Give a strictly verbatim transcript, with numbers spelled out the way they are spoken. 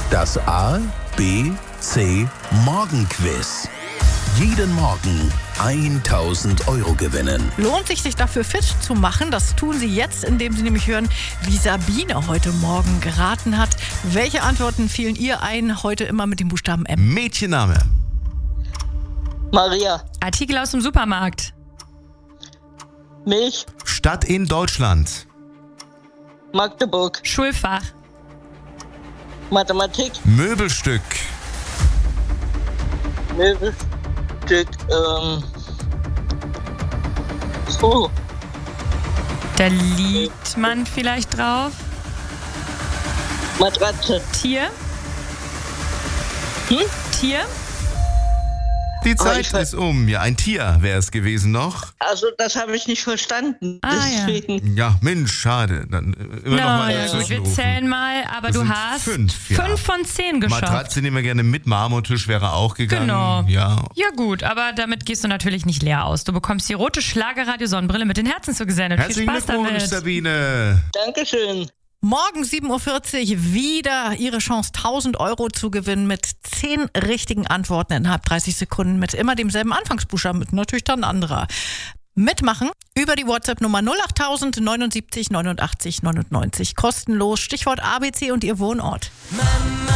Das A, B, C Morgenquiz. Jeden Morgen tausend Euro gewinnen. Lohnt sich, sich dafür fit zu machen? Das tun Sie jetzt, indem Sie nämlich hören, wie Sabine heute Morgen geraten hat. Welche Antworten fielen ihr ein? Heute immer mit dem Buchstaben M. Mädchenname. Maria. Artikel aus dem Supermarkt. Milch. Stadt in Deutschland. Magdeburg. Schulfach. Mathematik. Möbelstück. Möbelstück. Ähm. So. Da liegt man vielleicht drauf. Matratze. Tier. Hm? Tier. Die Oh, Zeit ich ver- ist um. Ja, ein Tier wäre es gewesen noch. Also, das habe ich nicht verstanden. Ah, ja. Deswegen. Ja, Mensch, schade. Dann äh, immer noch Na mal ja, gut, wir zwischenrufen. zählen mal, aber Das du sind hast fünf, ja. fünf von zehn geschafft. Matratze nehmen wir gerne mit. Marmortisch wäre auch gegangen. Genau. Ja. Ja gut, aber damit gehst du natürlich nicht leer aus. Du bekommst die rote Schlagerradio-Sonnenbrille mit den Herzen zugesendet. Viel Herzlichen Spaß Glückwunsch, damit. Sabine. Dankeschön. Morgen sieben Uhr vierzig wieder Ihre Chance, tausend Euro zu gewinnen mit zehn richtigen Antworten innerhalb dreißig Sekunden mit immer demselben Anfangsbuchstaben, mit natürlich dann anderer. Mitmachen über die WhatsApp-Nummer null acht tausend neunundsiebzig neunundachtzig neunundneunzig. Kostenlos, Stichwort A B C und Ihr Wohnort. Mama.